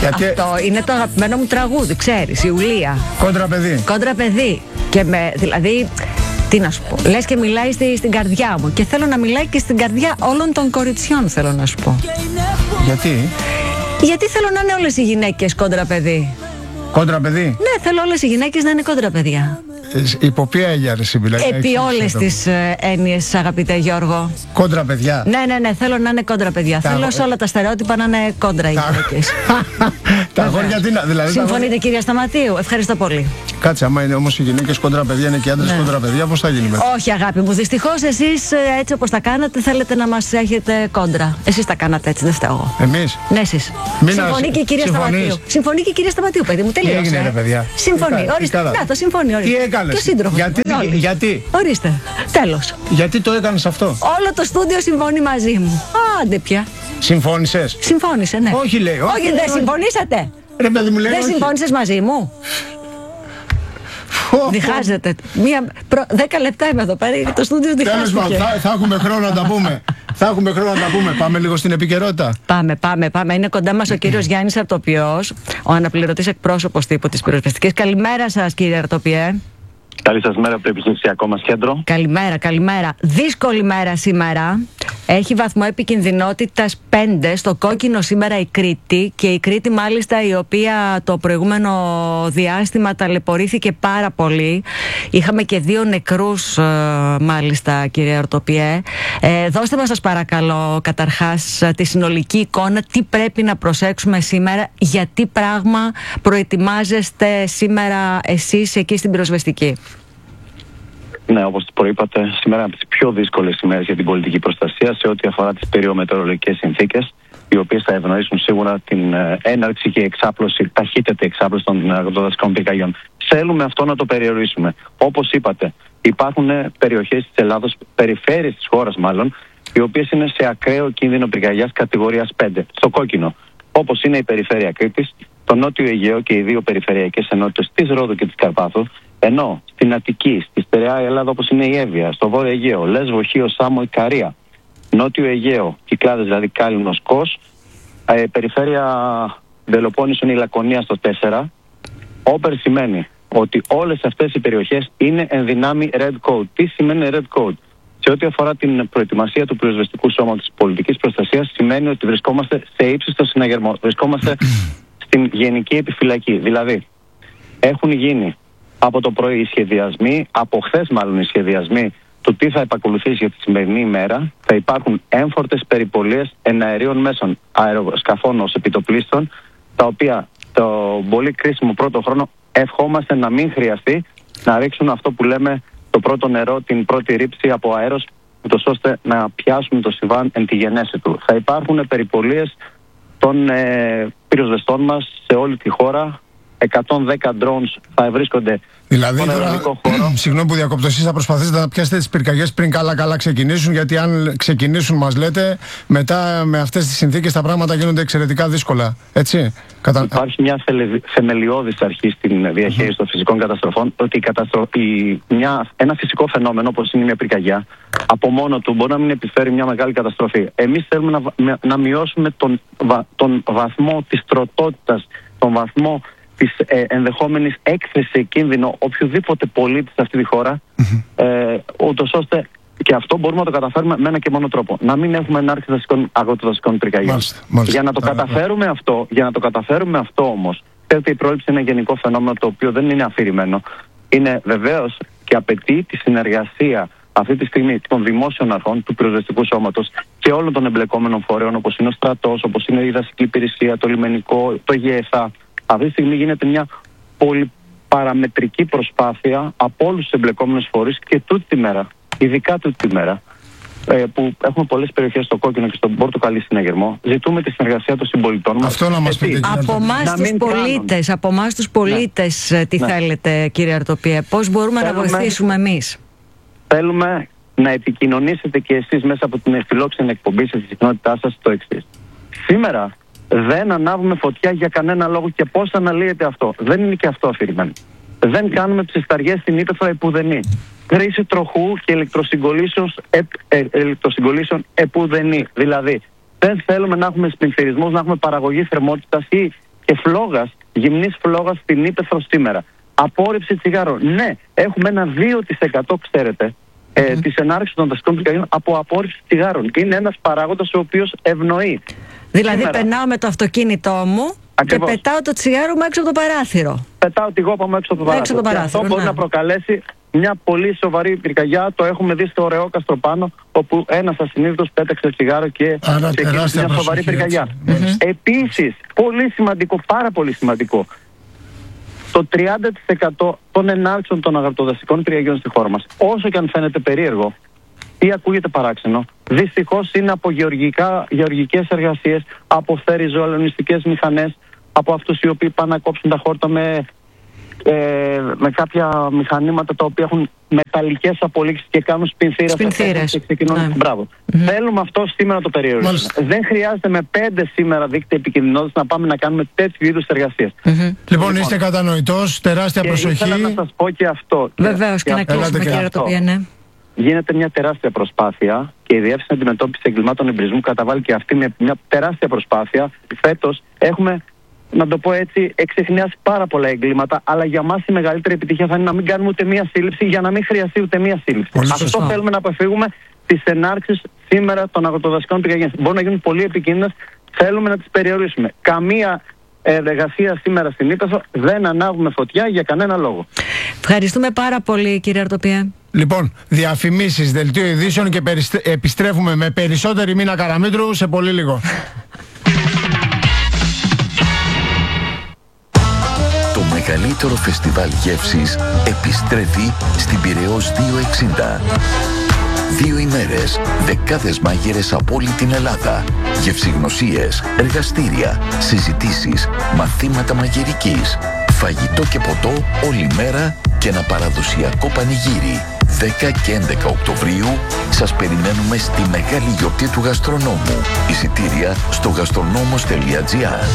Αυτό είναι το αγαπημένο μου τραγούδι, ξέρεις, Ιουλία. Κόντρα παιδί. Κόντρα παιδί. Και δηλαδή, τι να σου πω, λες και μιλάει στην καρδιά μου. Και θέλω να μιλάει και στην καρδιά όλων των κοριτσιών, θέλω να σου πω. Γιατί? Γιατί θέλω να είναι όλες οι γυναίκες κόντρα παιδί. Κόντρα παιδί. Ναι, θέλω όλες οι γυναίκες να είναι κόντρα παιδιά. Υπό ποια έννοια ρε συμπιλάκη? Επί όλες τις έννοιες, αγαπητέ Γιώργο. Κόντρα παιδιά. Ναι, θέλω να είναι κόντρα παιδιά. Θέλω σε όλα τα στερεότυπα να είναι κόντρα οι γυναίκες. Τα αγόρια τι να. Δηλαδή, συμφωνείτε, κυρία Σταματίου? Ευχαριστώ πολύ. Κάτσε, άμα είναι όμως οι γυναίκες κόντρα παιδιά, είναι και οι άντρες κόντρα παιδιά, πώς θα γίνει μετά? Όχι, αγάπη μου, δυστυχώς εσείς έτσι όπως τα κάνατε θέλετε να μας έχετε κόντρα. Εσείς τα κάνατε έτσι, δεν φταίω εγώ. Εμείς? Ναι, εσείς. Συμφωνεί και η κυρία Σταματίου. Συμφωνεί και η κυρία Σταματίου, παιδί μου, τελείωσε. Τι έγινε, ρε παιδιά? Συμφωνεί, ορίστε. Να το συμφωνεί, ορίστε. Τι έκανες? Και ο σύντροφος. Γιατί? Ορίστε, τέλος. Γιατί το έκανες αυτό? Όλο το στούντιο συμφωνεί μαζί μου. Άντε πια. Συμφώνησες? Συμφώνησε, ναι. Όχι, λέει. Όχι, δεν συμφωνήσατε. Ρε παιδί μου, λέει. Δεν συμφώνησες μαζί μου? Διχάζεται. 10 λεπτά είμαι εδώ πέρα. Το στούντιο διχάζεται. Τέλος πάντων, θα έχουμε χρόνο να τα πούμε. Πάμε λίγο στην επικαιρότητα. Πάμε. Είναι κοντά μας ο κύριος Γιάννης Αρτοπιός, ο αναπληρωτής εκπρόσωπος τύπου της πυροσβεστικής. Καλημέρα σας, κύριε Αρτοπιέ. Καλή σας μέρα από το επιχειρησιακό μας κέντρο. Καλημέρα. Δύσκολη μέρα σήμερα. Έχει βαθμό επικινδυνότητας 5, στο κόκκινο σήμερα η Κρήτη, και η Κρήτη μάλιστα η οποία το προηγούμενο διάστημα ταλαιπωρήθηκε πάρα πολύ. Είχαμε και 2 νεκρούς μάλιστα, κύριε Αρτοπιέ. Δώστε μας σας παρακαλώ καταρχάς τη συνολική εικόνα, τι πρέπει να προσέξουμε σήμερα, για τι πράγμα προετοιμάζεστε σήμερα εσείς εκεί στην πυροσβεστική? Ναι, όπως προείπατε, σήμερα είναι από τις πιο δύσκολες ημέρες για την πολιτική προστασία σε ό,τι αφορά τις περιομετεωρολογικές συνθήκες, οι οποίες θα ευνοήσουν σίγουρα την έναρξη και εξάπλωση, ταχύτερη εξάπλωση των αγροτοδασικών πυρκαγιών. Θέλουμε αυτό να το περιορίσουμε. Όπως είπατε, υπάρχουν περιοχές της Ελλάδος, περιφέρειες της χώρας μάλλον, οι οποίες είναι σε ακραίο κίνδυνο πυρκαγιάς κατηγορίας 5, στο κόκκινο. Όπως είναι η περιφέρεια Κρήτης, το Νότιο Αιγαίο και οι 2 περιφερειακές ενότητες της Ρόδου και της Καρπάθου, ενώ στην Αττική, στη στερεά Ελλάδα όπως είναι η Εύβοια, στο Βόρειο Αιγαίο, Λέσβο, Χίο, Σάμο, Ικαρία, Νότιο Αιγαίο, Κυκλάδες δηλαδή Κάλυμνος, Κος, περιφέρεια Πελοπόννησον, η Λακωνία στο 4. Όπερ σημαίνει ότι όλες αυτές οι περιοχές είναι εν δυνάμει Red Code. Τι σημαίνει Red Code? Σε ό,τι αφορά την προετοιμασία του πυροσβεστικού σώματος της πολιτικής προστασίας, σημαίνει ότι βρισκόμαστε σε ύψιστο συναγερμό. Βρισκόμαστε στην γενική επιφυλακή. Δηλαδή, έχουν γίνει από το πρωί οι σχεδιασμοί, από χθες μάλλον οι σχεδιασμοί του τι θα επακολουθήσει για τη σημερινή ημέρα. Θα υπάρχουν έμφορτες περιπολίες εναερίων μέσων, αεροσκαφών ως επιτοπλίστων, τα οποία το πολύ κρίσιμο πρώτο χρόνο ευχόμαστε να μην χρειαστεί να ρίξουν αυτό που λέμε το πρώτο νερό, την πρώτη ρήψη από αέρος, ούτως ώστε να πιάσουμε το συμβάν εν τη γενέση του. Θα υπάρχουν περιπολίες των πυροσβεστών μας σε όλη τη χώρα. 110 drones θα βρίσκονται στον αεροδικό χώρο. Συγγνώμη που διακόπτω, εσείς θα προσπαθήσετε να πιάσετε τις πυρκαγιές πριν καλά ξεκινήσουν, γιατί αν ξεκινήσουν, μας λέτε, μετά με αυτές τις συνθήκες τα πράγματα γίνονται εξαιρετικά δύσκολα. Έτσι. Υπάρχει μια θεμελιώδης αρχή στην διαχείριση των φυσικών καταστροφών, ότι ένα φυσικό φαινόμενο όπως είναι μια πυρκαγιά από μόνο του μπορεί να μην επιφέρει μια μεγάλη καταστροφή. Εμείς θέλουμε να μειώσουμε τον βαθμό της τροτότητας, τον βαθμό της ενδεχόμενης έκθεσης σε κίνδυνο οποιοδήποτε πολίτη σε αυτή τη χώρα, ούτως ώστε και αυτό μπορούμε να το καταφέρουμε με ένα και μόνο τρόπο. Να μην έχουμε ενάρξη αγροτοδασικών πυρκαγιών. Για να το καταφέρουμε αυτό όμως, ξέρετε, η πρόληψη είναι ένα γενικό φαινόμενο το οποίο δεν είναι αφηρημένο. Είναι βεβαίως και απαιτεί τη συνεργασία αυτή τη στιγμή των δημόσιων αρχών, του πυροσβεστικού σώματος και όλων των εμπλεκόμενων φορέων, όπως είναι ο στρατός, όπως είναι η δασική υπηρεσία, το λιμενικό, το ΓΕΘΑ. Αυτή τη στιγμή γίνεται μια πολυπαραμετρική προσπάθεια από όλους τους εμπλεκόμενους φορείς και τούτη τη μέρα, ειδικά τούτη τη μέρα, που έχουμε πολλές περιοχές στο κόκκινο και στον πορτοκαλί συναγερμό, ζητούμε τη συνεργασία των συμπολιτών μας. Αυτό να μας πείτε. Από εμάς τους πολίτες, τι θέλετε, κύριε Αρτοπιέ, πώς μπορούμε να βοηθήσουμε εμείς? Θέλουμε να επικοινωνήσετε και εσείς μέσα από την φιλόξενη εκπομπή σας, τη συχνότητά σας, το εξής. Σήμερα δεν ανάβουμε φωτιά για κανένα λόγο, και πώς αναλύεται αυτό? Δεν είναι και αυτό αφηρημένο. Δεν κάνουμε ψισταριές στην ύπαιθρο επουδενή. Χρήση τροχού και ηλεκτροσυγκολήσεων επουδενή. Δηλαδή, δεν θέλουμε να έχουμε σπινθυρισμούς, να έχουμε παραγωγή θερμότητας ή και φλόγας, γυμνής φλόγας στην ύπαιθρο σήμερα. Απόρριψη τσιγάρων. Ναι, έχουμε ένα 2% ξέρετε της ενάρξης των δασικών πυρκαγιών από απόρριψη τσιγάρων. Είναι ένας παράγοντας ο οποίος ευνοεί. Δηλαδή σήμερα περνάω με το αυτοκίνητό μου Ακριβώς. και πετάω το τσιγάρο μου έξω από το παράθυρο. Πετάω τη γόπα μου έξω από το παράθυρο. Και αυτό μπορεί να προκαλέσει μια πολύ σοβαρή πυρκαγιά. Το έχουμε δει στο ωραίο Καστροπάνο, όπου ένας ασυνείδητος πέταξε τσιγάρο και ξεκίνησε μια σοβαρή πυρκαγιά. Επίσης, πολύ σημαντικό, πάρα πολύ σημαντικό, το 30% των ενάρξεων των αγροτοδασικών πυρκαγιών στη χώρα μας, όσο και αν φαίνεται περίεργο ή ακούγεται παράξενο, δυστυχώς είναι από γεωργικές εργασίες, από φτεριζοαλωνιστικές μηχανές, από αυτούς οι οποίοι πάνε να κόψουν τα χόρτα με κάποια μηχανήματα τα οποία έχουν μεταλλικές απολύξεις και κάνουν σπινθήρες και ξεκινούν. Μπράβο. Θέλουμε αυτό σήμερα να το περιορίσουμε. Δεν χρειάζεται με 5 σήμερα δίκτυα επικινδυνότητας να πάμε να κάνουμε τέτοιου είδους εργασίες. Λοιπόν, είστε κατανοητός, τεράστια προσοχή. Ήθελα να σας πω και αυτό. Βεβαίως, και να κλείσουμε, κύριε Ρωτοπία, ναι. Γίνεται μια τεράστια προσπάθεια και η Διεύθυνση Αντιμετώπισης Εγκλημάτων Εμπρισμού καταβάλει και αυτή μια τεράστια προσπάθεια. Φέτος έχουμε, να το πω έτσι, εξεχνιάσει πάρα πολλά εγκλήματα, αλλά για μας η μεγαλύτερη επιτυχία θα είναι να μην κάνουμε ούτε μία σύλληψη για να μην χρειαστεί ούτε μία σύλληψη. Αυτό θέλουμε να αποφύγουμε, τις ενάρξεις σήμερα των αγροτοδασικών πυρκαγιών. Μπορούν να γίνουν πολύ επικίνδυνες, θέλουμε να τις περιορίσουμε. Καμία εργασία σήμερα στην ύπαιθρο δεν ανάβουμε φωτιά για κανένα λόγο. Ευχαριστούμε πάρα πολύ, κύριε Ρωτοπία. Λοιπόν, διαφημίσεις, δελτίο ειδήσεων και επιστρέφουμε με περισσότερη Μίνα Καραμήτρου σε πολύ λίγο. Το μεγαλύτερο φεστιβάλ γεύσης επιστρέφει στην Πειραιώς 260. 2 ημέρες, δεκάδες μάγειρες από όλη την Ελλάδα, γευσηγνωσίες, εργαστήρια, συζητήσεις, μαθήματα μαγειρικής, φαγητό και ποτό όλη μέρα και ένα παραδοσιακό πανηγύρι. 10 και 11 Οκτωβρίου σας περιμένουμε στη μεγάλη γιορτή του γαστρονόμου. Εισιτήρια στο gastronomos.gr.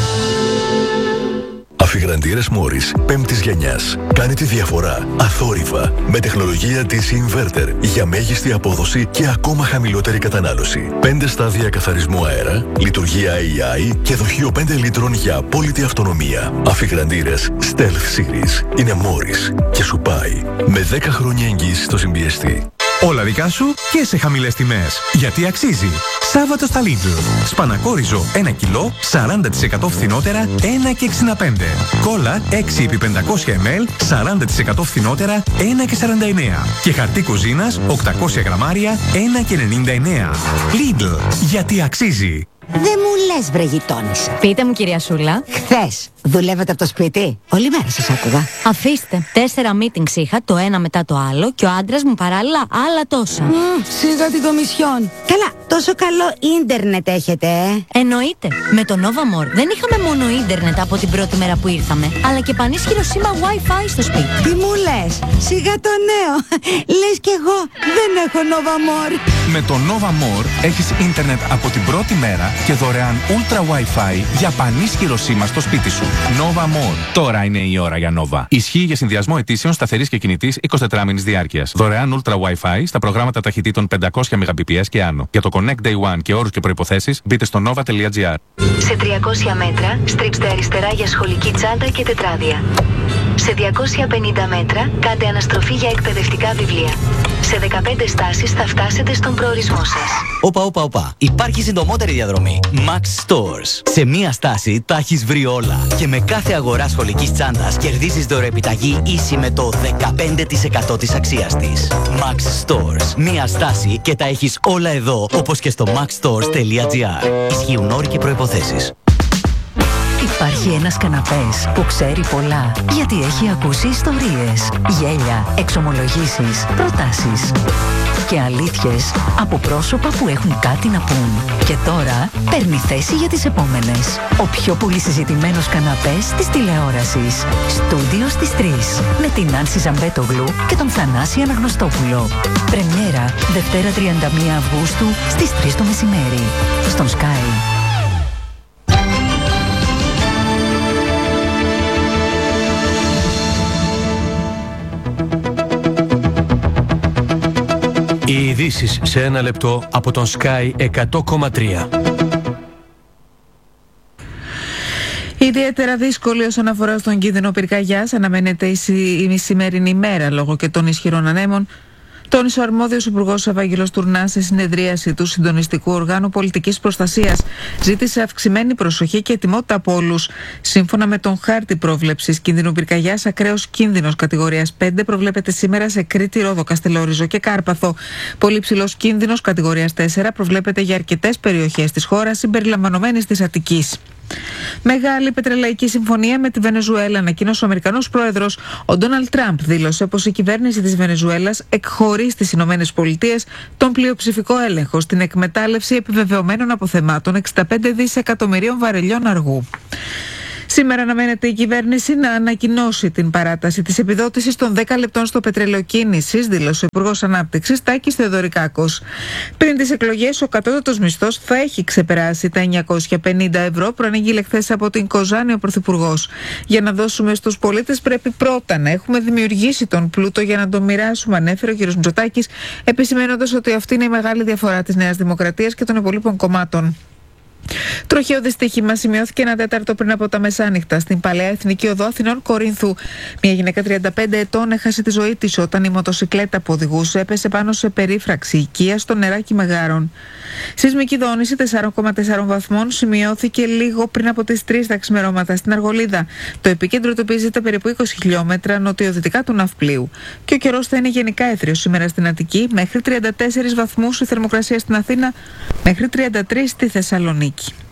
Αφιγραντήρες Μόρις 5ης γενιάς. Κάνει τη διαφορά αθόρυβα με τεχνολογία DC Inverter για μέγιστη απόδοση και ακόμα χαμηλότερη κατανάλωση. 5 στάδια καθαρισμού αέρα, λειτουργία AI και δοχείο 5 λίτρων για απόλυτη αυτονομία. Αφιγραντήρες Stealth Series είναι Μόρις και σου πάει με 10 χρόνια εγγύηση στο συμπιεστή. Όλα δικά σου και σε χαμηλές τιμές. Γιατί αξίζει. Σάββατο στα Lidl. Σπανακόριζο 1 κιλό, 40% φθηνότερα, 1,65. Κόλλα 6 επί 500 ml, 40% φθηνότερα, 1,49. Και χαρτί κουζίνας 800 γραμμάρια, 1,99. Lidl. Γιατί αξίζει. Δεν μου λες, βρε γειτόνισσα. Πείτε μου, κυρία Σούλα. Χθες δουλεύατε από το σπίτι? Όλη μέρα σας άκουγα. Αφήστε. 4 meetings είχα, το ένα μετά το άλλο, και ο άντρας μου παράλληλα άλλα τόσα. Σιγά την Κομισιόν. Καλά, τόσο καλό ίντερνετ έχετε, Εννοείται. Με το Nova More δεν είχαμε μόνο ίντερνετ από την πρώτη μέρα που ήρθαμε, αλλά και πανίσχυρο σήμα Wi-Fi στο σπίτι. Τι μου λες, σιγά το νέο. Λες κι εγώ δεν έχω Nova More. Με το Nova More έχεις ίντερνετ από την πρώτη μέρα και δωρεάν Ultra Wi-Fi για πανίσχυρο σήμα στο σπίτι σου. Nova More. Τώρα είναι η ώρα για Nova. Ισχύει για συνδυασμό αιτήσεων σταθερής και κινητής 24 μήνης διάρκειας. Δωρεάν Ultra Wi-Fi στα προγράμματα ταχυτήτων 500 Mbps και άνω. Για το Connect Day One και όρους και προϋποθέσεις μπείτε στο nova.gr. Σε 300 μέτρα στρίψτε αριστερά για σχολική τσάντα και τετράδια. Σε 250 μέτρα κάντε αναστροφή για εκπαιδευτικά βιβλία. Σε 15 στάσεις θα φτάσετε στον προορισμό σας. Όπα. Υπάρχει συντομότερη διαδρομή. Max Stores. Σε μία στάση τα έχεις βρει όλα. Και με κάθε αγορά σχολικής τσάντας κερδίζεις δωρεοεπιταγή ίση με το 15% της αξίας της. Max Stores. Μία στάση και τα έχεις όλα εδώ, όπως και στο maxstores.gr. Ισχύουν όροι και προϋποθέσεις. Υπάρχει ένας καναπές που ξέρει πολλά, γιατί έχει ακούσει ιστορίες, γέλια, εξομολογήσεις, προτάσεις και αλήθειες από πρόσωπα που έχουν κάτι να πούν. Και τώρα παίρνει θέση για τις επόμενες. Ο πιο πολύ συζητημένος καναπές της τηλεόρασης. Στούντιο στις 3. Με την Άνση Ζαμπέτογλου και τον Θανάση Αναγνωστόπουλο. Πρεμιέρα Δευτέρα 31 Αυγούστου στις 3 το μεσημέρι. Στον Sky. Οι ειδήσεις σε 1 λεπτό από τον Sky 100,3. Ιδιαίτερα δύσκολη όσον αφορά στον κίνδυνο πυρκαγιάς αναμένεται η σημερινή ημέρα λόγω και των ισχυρών ανέμων. Τόνισε ο αρμόδιος Υπουργός Ευάγγελος Τουρνάς σε συνεδρίαση του Συντονιστικού Οργάνου Πολιτικής Προστασίας. Ζήτησε αυξημένη προσοχή και ετοιμότητα από όλους. Σύμφωνα με τον χάρτη πρόβλεψης κίνδυνου πυρκαγιάς, ακραίος κίνδυνος κατηγορίας 5 προβλέπεται σήμερα σε Κρήτη, Ρόδο, Καστελόριζο και Κάρπαθο. Πολύ ψηλός κίνδυνος κατηγορίας 4 προβλέπεται για αρκετές περιοχές της χώρας συμπεριλαμβανομένης της Αττικής. Μεγάλη πετρελαϊκή συμφωνία με τη Βενεζουέλα, ανακοίνωσε ο Αμερικανός πρόεδρος. Ο Ντόναλντ Τραμπ δήλωσε πως η κυβέρνηση της Βενεζουέλας εκχωρεί στις Ηνωμένες Πολιτείες τον πλειοψηφικό έλεγχο στην εκμετάλλευση επιβεβαιωμένων αποθεμάτων 65 δισεκατομμυρίων βαρελιών αργού. Σήμερα αναμένεται η κυβέρνηση να ανακοινώσει την παράταση της επιδότησης των 10 λεπτών στο πετρέλαιο κίνησης, δήλωσε ο Υπουργός Ανάπτυξης Τάκης Θεοδωρικάκος. Πριν τις εκλογές, ο κατώτατος μισθός θα έχει ξεπεράσει τα 950 ευρώ, προανήγγειλε χθες από την Κοζάνη ο Πρωθυπουργός. Για να δώσουμε στους πολίτες πρέπει πρώτα να έχουμε δημιουργήσει τον πλούτο για να τον μοιράσουμε, ανέφερε ο κ. Μητσοτάκης, επισημαίνοντας ότι αυτή είναι η μεγάλη διαφορά της Νέας Δημοκρατίας και των υπολείπων κομμάτων. Τροχαίο δυστύχημα σημειώθηκε ένα τέταρτο πριν από τα μεσάνυχτα στην Παλαιά Εθνική Οδό Αθηνών Κορίνθου. Μια γυναίκα 35 ετών έχασε τη ζωή της όταν η μοτοσικλέτα που οδηγούσε έπεσε πάνω σε περίφραξη οικία στο νεράκι Μεγάρων. Σεισμική δόνηση 4,4 βαθμών σημειώθηκε λίγο πριν από τις 3 τα ξημερώματα στην Αργολίδα. Το επίκεντρο τοπίζεται περίπου 20 χιλιόμετρα νοτιοδυτικά του ναυπλίου. Και ο καιρός θα είναι γενικά έθριος σήμερα στην Αττική, μέχρι 34 βαθμούς η θερμοκρασία στην Αθήνα, μέχρι 33 στη Θεσσαλονίκη.